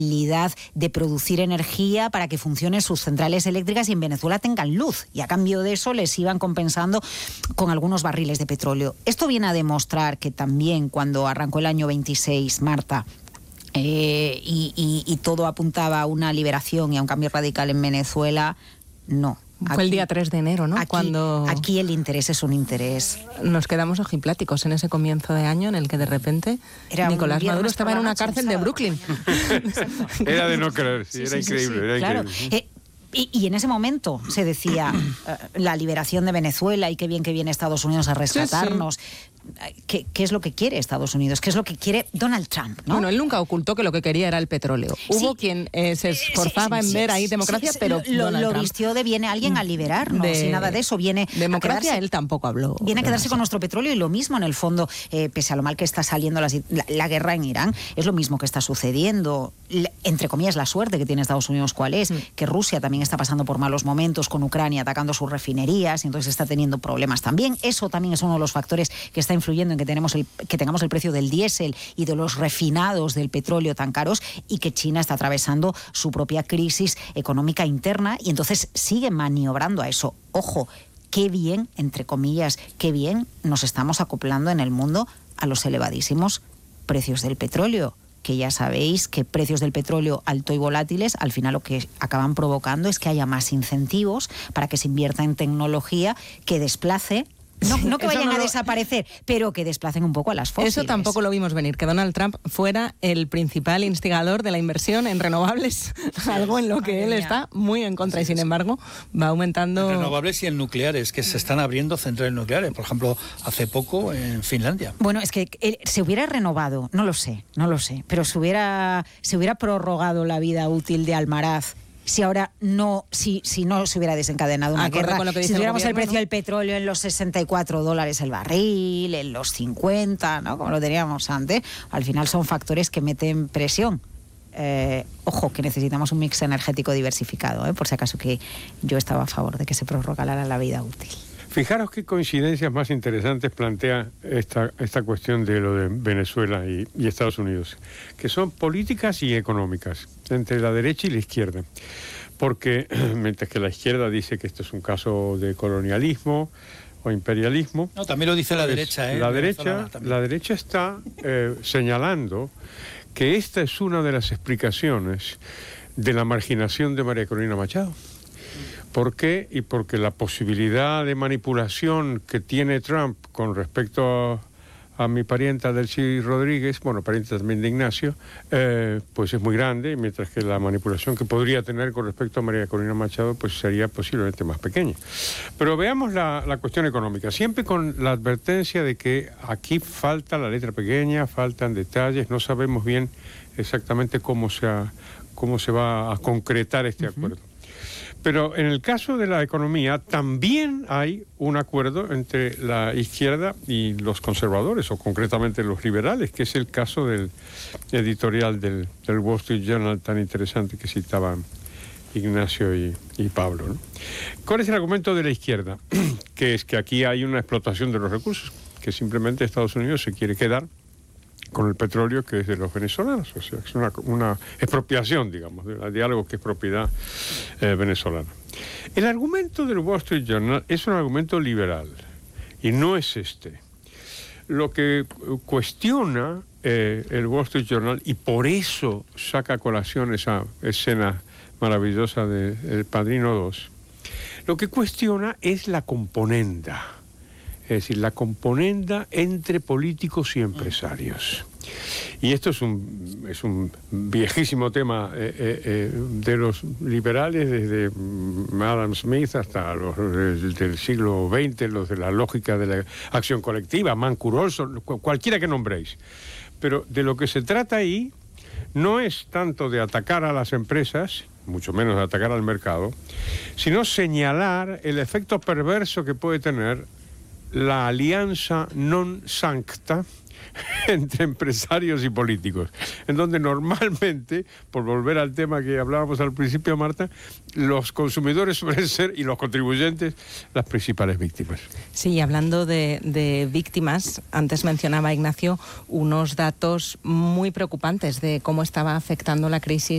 de producir energía para que funcionen sus centrales eléctricas y en Venezuela tengan luz, y a cambio de eso les iban compensando con algunos barriles de petróleo. Esto viene a demostrar que también cuando arrancó el año 26, Marta, y todo apuntaba a una liberación y a un cambio radical en Venezuela, no. Fue el día 3 de enero, ¿no? Aquí el interés es un interés. Nos quedamos ojipláticos en ese comienzo de año en el que de repente Nicolás Maduro estaba en una cárcel de Brooklyn. Era de no creer, era increíble. Claro. Y en ese momento se decía la liberación de Venezuela y qué bien que viene Estados Unidos a rescatarnos. ¿Qué es lo que quiere Estados Unidos? ¿Qué es lo que quiere Donald Trump? ¿No? Bueno, él nunca ocultó que lo que quería era el petróleo. Hubo quien se esforzaba en ver ahí democracia, pero lo vistió de viene alguien a liberarnos y nada de eso. Viene democracia, él tampoco habló. Viene a quedarse con nuestro petróleo y lo mismo en el fondo, pese a lo mal que está saliendo la guerra en Irán, es lo mismo que está sucediendo. Entre comillas, la suerte que tiene Estados Unidos, ¿cuál es? Que Rusia también está pasando por malos momentos con Ucrania atacando sus refinerías y entonces está teniendo problemas también. Eso también es uno de los factores que está influyendo en que tengamos el precio del diésel y de los refinados del petróleo tan caros, y que China está atravesando su propia crisis económica interna y entonces sigue maniobrando a eso. Ojo, qué bien, entre comillas, qué bien nos estamos acoplando en el mundo a los elevadísimos precios del petróleo, que ya sabéis que precios del petróleo alto y volátiles al final lo que acaban provocando es que haya más incentivos para que se invierta en tecnología que desplace. No que vayan a desaparecer, pero que desplacen un poco a las fósiles. Eso tampoco lo vimos venir, que Donald Trump fuera el principal instigador de la inversión en renovables, algo en lo que él está muy en contra, y sin embargo va aumentando... En renovables y en nucleares, que se están abriendo centrales nucleares, por ejemplo, hace poco en Finlandia. Bueno, es que se hubiera renovado, no lo sé, pero se hubiera prorrogado la vida útil de Almaraz si ahora no, si no se hubiera desencadenado una guerra, si tuviéramos el precio del petróleo en los $64 el barril, en los 50, ¿no? Como lo teníamos antes, al final son factores que meten presión. Ojo, que necesitamos un mix energético diversificado, por si acaso, que yo estaba a favor de que se prorrogara la vida útil. Fijaros qué coincidencias más interesantes plantea esta cuestión de lo de Venezuela y Estados Unidos, que son políticas y económicas, entre la derecha y la izquierda. Porque mientras que la izquierda dice que esto es un caso de colonialismo o imperialismo... No, también lo dice la derecha. La derecha está señalando que esta es una de las explicaciones de la marginación de María Corina Machado. ¿Por qué? Y porque la posibilidad de manipulación que tiene Trump con respecto a mi parienta Delcy Rodríguez, bueno, parienta también de Ignacio, pues es muy grande, mientras que la manipulación que podría tener con respecto a María Corina Machado pues sería posiblemente más pequeña. Pero veamos la cuestión económica, siempre con la advertencia de que aquí falta la letra pequeña, faltan detalles, no sabemos bien exactamente cómo se va a concretar este acuerdo. Pero en el caso de la economía también hay un acuerdo entre la izquierda y los conservadores, o concretamente los liberales, que es el caso del editorial del Wall Street Journal tan interesante que citaban Ignacio y Pablo, ¿no? ¿Cuál es el argumento de la izquierda? Que es que aquí hay una explotación de los recursos, que simplemente Estados Unidos se quiere quedar con el petróleo que es de los venezolanos, o sea, es una expropiación, digamos, de algo que es propiedad venezolana. El argumento del Wall Street Journal es un argumento liberal, y no es este. Lo que cuestiona el Wall Street Journal, y por eso saca a colación esa escena maravillosa de El Padrino 2, lo que cuestiona es la componenda. Es decir, la componenda entre políticos y empresarios. Y esto es un viejísimo tema de los liberales, desde Adam Smith hasta los del siglo XX, los de la lógica de la acción colectiva, Mancur Olson, cualquiera que nombréis. Pero de lo que se trata ahí no es tanto de atacar a las empresas, mucho menos de atacar al mercado, sino señalar el efecto perverso que puede tener la alianza non sancta entre empresarios y políticos, en donde normalmente, por volver al tema que hablábamos al principio, Marta, los consumidores suelen ser, y los contribuyentes, las principales víctimas. Sí, hablando de víctimas, antes mencionaba Ignacio unos datos muy preocupantes de cómo estaba afectando la crisis